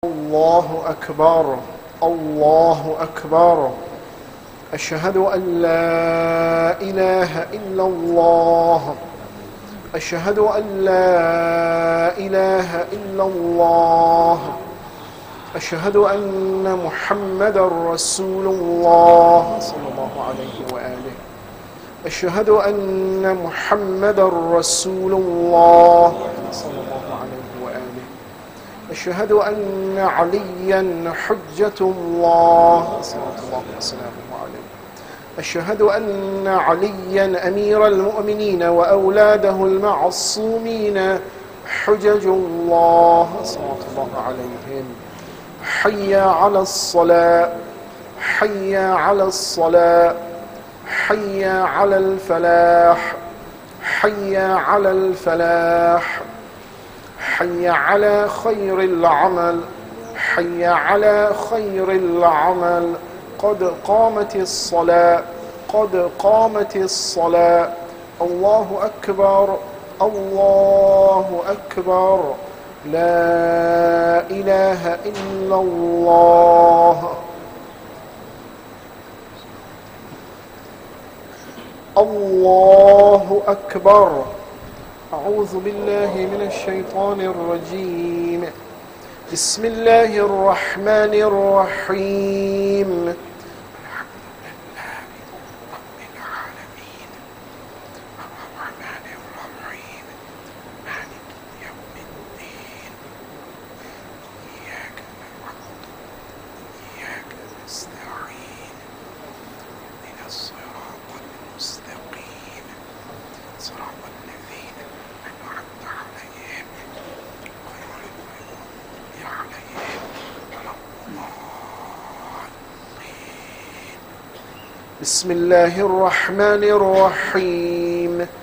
الله أكبر الله أكبر. أشهد أن لا إله إلا الله. أشهد أن لا إله إلا الله. أشهد أن محمدا رسول الله صلى الله عليه وآله. أشهد أن محمدا رسول الله صلى الله عليه وآله. أشهد أن عليا حجة الله صلوات الله وسلامه عليه. أشهد أن عليا أمير المؤمنين وأولاده المعصومين حجج الله صلوات الله عليهم. حي على الصلاة حي على الصلاة حي على الفلاح حي على الفلاح حي على خير العمل حي على خير العمل. قد قامت الصلاة قد قامت الصلاة. الله أكبر الله أكبر. لا إله إلا الله. الله أكبر. أعوذ بالله من الشيطان الرجيم. بسم الله الرحمن الرحيم. بسم الله الرحمن الرحيم.